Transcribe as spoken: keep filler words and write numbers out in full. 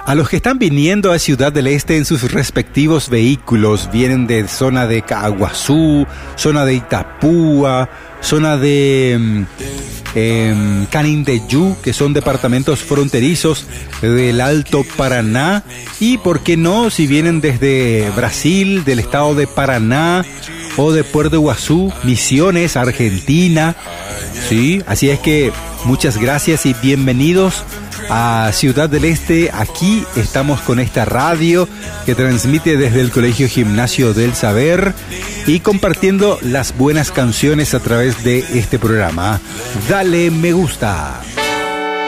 A los que están viniendo a Ciudad del Este en sus respectivos vehículos, vienen de zona de Caaguazú, zona de Itapúa, zona de eh, Canindeyú, que son departamentos fronterizos del Alto Paraná, y por qué no, si vienen desde Brasil, del estado de Paraná, o de Puerto Iguazú, Misiones, Argentina, sí, así es que muchas gracias y bienvenidos a Ciudad del Este. Aquí estamos con esta radio que transmite desde el Colegio Gimnasio del Saber y compartiendo las buenas canciones a través de este programa. Dale me gusta.